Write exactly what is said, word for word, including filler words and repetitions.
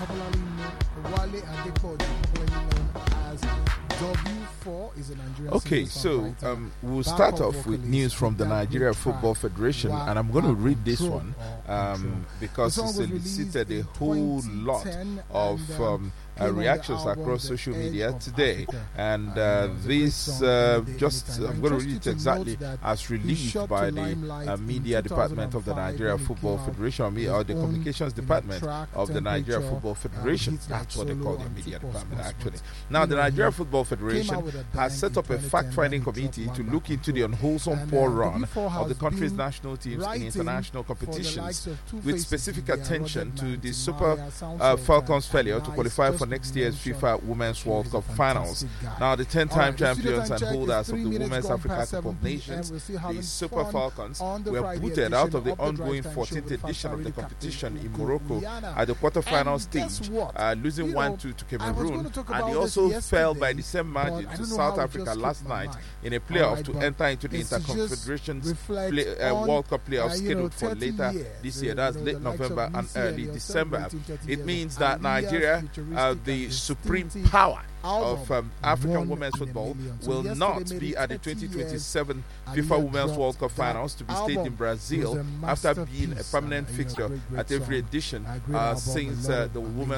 popularly known, Wale Adepoju, popularly known as W four, is a Nigerian Okay, so um, we'll start off with news from the Nigeria Football Federation, and I'm going to read this one um, because it's elicited a whole lot of um, uh, reactions across social media today. And uh, this, uh, just, I'm going to read it exactly as released by the uh, media department of the Nigeria Football Federation, or the communications department of the Nigeria Football Federation. That's what they call the media department, actually. Now, the Nigeria Football Federation has set up a fact-finding committee to look into the unwholesome poor run of the country's national teams in international competitions, with specific attention to the Super uh, Falcons' failure to qualify for next year's FIFA Women's World Cup finals. Now, the ten-time champions and holders of the Women's Africa Cup of Nations, the Super Falcons, were booted out of the ongoing fourteenth edition of the competition in Morocco at the quarterfinal stage, uh, losing one two to Cameroon, and they also fell by the same margin to South Africa last night in a playoff right, to enter into the Interconfederations play, uh, World Cup playoffs uh, scheduled know, for later years, this year. That's late November and early December. It means that Nigeria, uh, the supreme power of um, African women's football, will not be at the twenty twenty-seven FIFA Women's World Cup finals to be staged in Brazil after being a permanent fixture at every edition uh, since uh, the Women's